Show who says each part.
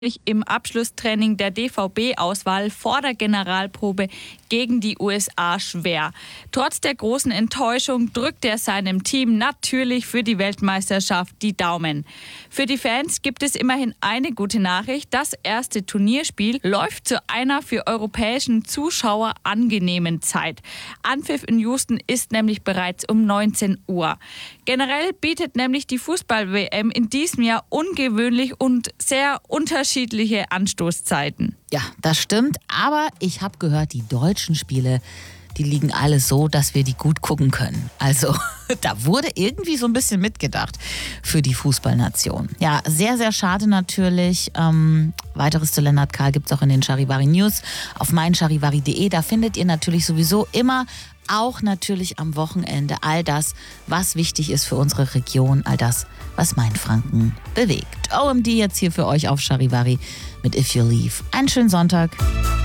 Speaker 1: im Abschlusstraining der DVB-Auswahl vor der Generalprobe gegen die USA schwer. Trotz der großen Enttäuschung drückt er seinem Team natürlich für die Weltmeisterschaft die Daumen. Für die Fans gibt es immerhin eine gute Nachricht. Das erste Turnierspiel läuft zu einer für europäischen Zuschauer angenehmen Zeit. Anpfiff in Houston ist nämlich bereits um 19 Uhr. Generell bietet nämlich die Fußball-WM in diesem Jahr ungewöhnlich und sehr unterschiedliche Anstoßzeiten.
Speaker 2: Ja, das stimmt, aber ich habe gehört, die deutschen Spiele, die liegen alle so, dass wir die gut gucken können. Also da wurde irgendwie so ein bisschen mitgedacht für die Fußballnation. Ja, sehr, sehr schade natürlich. Weiteres zu Lennart Kahl gibt es auch in den Charivari News auf meincharivari.de. Da findet ihr natürlich sowieso immer, auch natürlich am Wochenende, all das, was wichtig ist für unsere Region, all das, was Mainfranken bewegt. OMD jetzt hier für euch auf Charivari mit If You Leave. Einen schönen Sonntag.